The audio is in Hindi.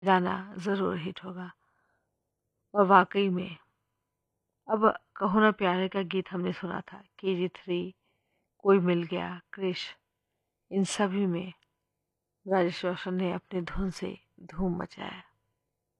गाना ज़रूर हिट होगा। और वाक़ई में अब कहो ना प्यारे का गीत हमने सुना था, KG3, कोई मिल गया, क्रिश, इन सभी में राजेश रोशन ने अपनी धुन से धूम मचाया।